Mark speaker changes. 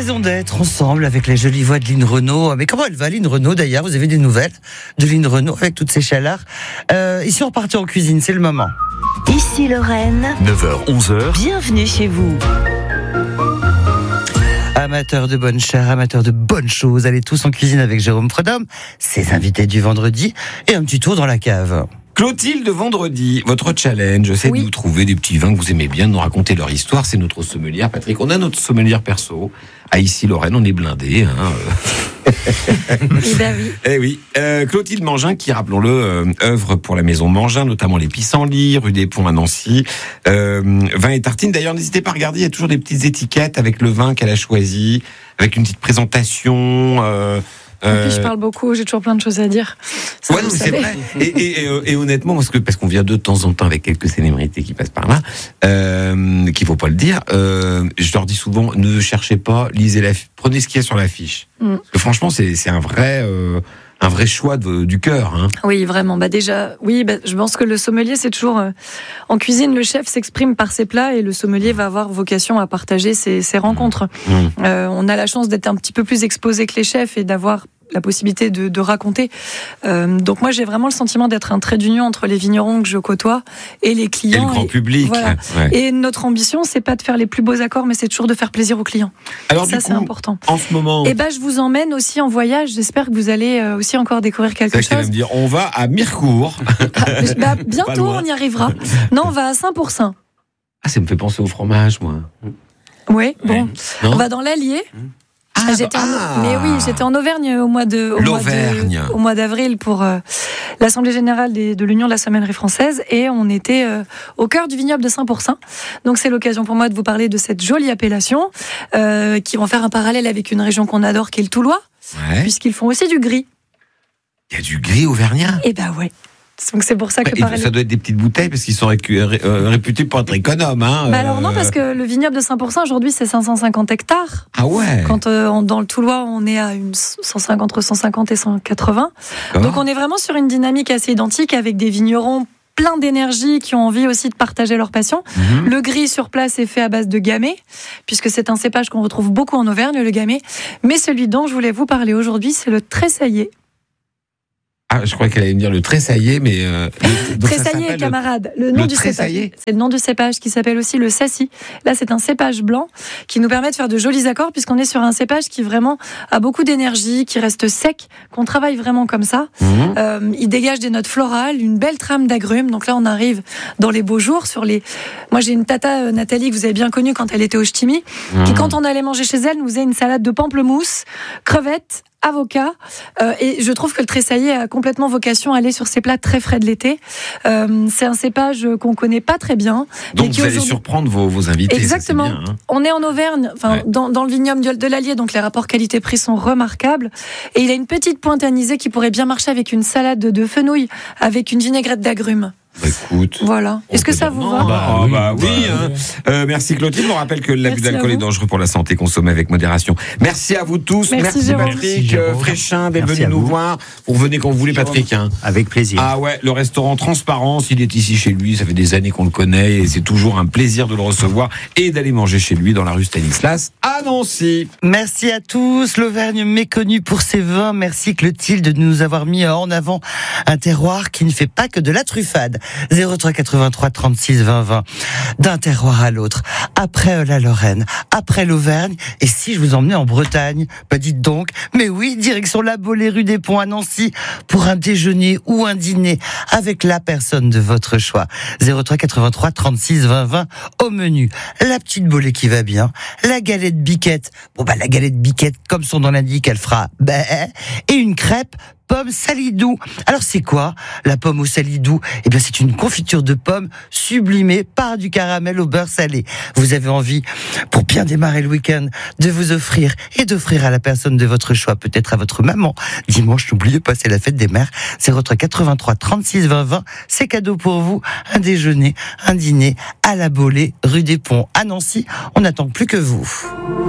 Speaker 1: raison d'être ensemble avec les jolies voix de Line Renaud. Mais comment elle va, Line Renaud, d'ailleurs? Vous avez des nouvelles de Line Renaud avec toutes ces chaleurs? Ici, on repartit en cuisine, c'est le moment.
Speaker 2: Ici Lorraine,
Speaker 3: 9h, 11h.
Speaker 2: bienvenue chez vous.
Speaker 1: Amateurs de bonne chair, amateurs de bonnes choses, allez tous en cuisine avec Jérôme Prudhomme, ses invités du vendredi et un petit tour dans la cave.
Speaker 4: Clotilde, vendredi, votre challenge, c'est de nous trouver des petits vins que vous aimez bien, de nous raconter leur histoire. C'est notre sommelière, Patrick. On a notre sommelière perso. À Ici Lorraine, on est blindé.
Speaker 5: Eh ben oui.
Speaker 4: Eh oui. Clotilde Mangin, qui, rappelons-le, œuvre pour la maison Mangin, notamment les pissenlits, rue des Ponts à Nancy. Vin et tartines. D'ailleurs, n'hésitez pas à regarder, il y a toujours des petites étiquettes avec le vin qu'elle a choisi, avec une petite présentation.
Speaker 5: Et puis je parle beaucoup, j'ai toujours plein de choses à dire. Ça,
Speaker 4: ouais, non, c'est vrai. Et honnêtement, parce qu'on vient de temps en temps avec quelques célébrités qui passent par là, qu'il faut pas le dire. Je leur dis souvent, ne cherchez pas, lisez prenez ce qu'il y a sur l'affiche. Parce que franchement, c'est un vrai choix du cœur. Hein.
Speaker 5: Oui, vraiment. Déjà, je pense que le sommelier, c'est toujours en cuisine, le chef s'exprime par ses plats et le sommelier va avoir vocation à partager ses rencontres. On a la chance d'être un petit peu plus exposé que les chefs et d'avoir la possibilité de raconter. Donc moi, j'ai vraiment le sentiment d'être un trait d'union entre les vignerons que je côtoie et les clients.
Speaker 4: Et le grand public.
Speaker 5: Voilà.
Speaker 4: Ouais.
Speaker 5: Et notre ambition, c'est pas de faire les plus beaux accords, mais c'est toujours de faire plaisir aux clients.
Speaker 4: Alors
Speaker 5: ça,
Speaker 4: du coup,
Speaker 5: c'est important.
Speaker 4: En ce moment...
Speaker 5: je vous emmène aussi en voyage. J'espère que vous allez aussi encore découvrir quelque chose.
Speaker 4: Va me dire, on va à Mirecourt.
Speaker 5: Bientôt, on y arrivera. Non, on va à Saint-Pourçain.
Speaker 4: Ah, ça me fait penser au fromage, moi.
Speaker 5: Oui, bon.
Speaker 4: Non,
Speaker 5: on va dans l'Allier. Mais oui, j'étais en Auvergne au mois d'avril pour l'Assemblée Générale de l'Union de la Sommellerie Française et on était au cœur du vignoble de Saint-Pourçain. Donc c'est l'occasion pour moi de vous parler de cette jolie appellation qui vont faire un parallèle avec une région qu'on adore qui est le Toulois, puisqu'ils font aussi du gris.
Speaker 4: Il y a du gris auvergnat?
Speaker 5: Eh ben ouais. Donc c'est pour ça que
Speaker 4: ça doit être des petites bouteilles parce qu'ils sont réputés pour être économes.
Speaker 5: Alors non, parce que le vignoble de Saint-Pourçain aujourd'hui c'est 550 hectares.
Speaker 4: Ah ouais.
Speaker 5: Quand dans le Toulois on est à entre 150 et 180. Donc on est vraiment sur une dynamique assez identique avec des vignerons plein d'énergie qui ont envie aussi de partager leur passion. Le gris sur place est fait à base de gamay, puisque c'est un cépage qu'on retrouve beaucoup en Auvergne, le gamay. Mais celui dont je voulais vous parler aujourd'hui, c'est le tressaillé.
Speaker 4: Ah, je croyais qu'elle allait me dire le tressaillé, mais...
Speaker 5: Tressaillé, camarade. Le nom du cépage. C'est le nom du cépage qui s'appelle aussi le sassi. Là, c'est un cépage blanc qui nous permet de faire de jolis accords puisqu'on est sur un cépage qui vraiment a beaucoup d'énergie, qui reste sec, qu'on travaille vraiment comme ça. Il dégage des notes florales, une belle trame d'agrumes. Donc là, on arrive dans les beaux jours Moi, j'ai une tata, Nathalie, que vous avez bien connue quand elle était au Ch'timi, qui, quand on allait manger chez elle, nous faisait une salade de pamplemousse, crevettes, avocat, et je trouve que le tressaillé a complètement vocation à aller sur ces plats très frais de l'été. C'est un cépage qu'on connaît pas très bien.
Speaker 4: Donc vous allez surprendre vos invités.
Speaker 5: Exactement.
Speaker 4: Ça, c'est bien, hein.
Speaker 5: On est en Auvergne, dans le vignoble de l'Allier, donc les rapports qualité-prix sont remarquables. Et il a une petite pointe anisée qui pourrait bien marcher avec une salade de fenouil, avec une vinaigrette d'agrumes.
Speaker 4: Écoute,
Speaker 5: voilà. Est-ce que ça vous va?
Speaker 4: Oui. Merci Clotilde. On rappelle que l'abus d'alcool est dangereux pour la santé, consommé avec modération. Merci à vous tous. Merci Patrick Fréchin d'être venu nous voir. Vous revenez quand vous voulez, Patrick.
Speaker 3: Avec plaisir.
Speaker 4: Ah ouais, le restaurant Transparence, il est ici chez lui. Ça fait des années qu'on le connaît et c'est toujours un plaisir de le recevoir et d'aller manger chez lui dans la rue Stanislas à Nancy.
Speaker 1: Merci à tous. L'Auvergne méconnue pour ses vins. Merci Clotilde de nous avoir mis en avant un terroir qui ne fait pas que de la truffade. 03 83 36 20 20 d'un terroir à l'autre, après la Lorraine, après l'Auvergne, et si je vous emmenais en Bretagne, dites donc, mais oui, direction la Baulée rue des Ponts à Nancy, pour un déjeuner ou un dîner avec la personne de votre choix. 03 83 36 20 20 au menu, la petite Baulée qui va bien, la galette biquette, la galette biquette, comme son nom l'indique, elle fera et une crêpe pomme salidou. Alors c'est quoi la pomme au salidou? Eh bien c'est une confiture de pommes sublimée par du caramel au beurre salé. Vous avez envie, pour bien démarrer le week-end, de vous offrir et d'offrir à la personne de votre choix, peut-être à votre maman. Dimanche, n'oubliez pas, c'est la fête des mères. 03 83 36 20 20. C'est cadeau pour vous. Un déjeuner, un dîner à la Baulée, rue des Ponts à Nancy. On n'attend plus que vous.